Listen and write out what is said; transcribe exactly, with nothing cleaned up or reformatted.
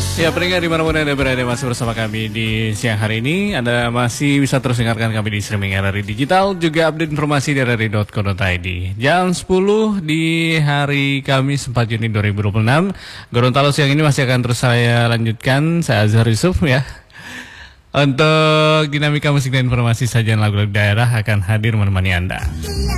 Ya, pendengar dimanapun Anda berada masih bersama kami di siang hari ini. Anda masih bisa terus dengarkan kami di streaming R R I Digital, juga update informasi di r r i dot co dot i d. Jam sepuluh di hari Kamis empat Juni dua ribu dua puluh enam. Gorontalo siang ini masih akan terus saya lanjutkan, saya Azhar Yusuf ya. Untuk dinamika musik dan informasi sajian lagu-lagu daerah akan hadir menemani Anda.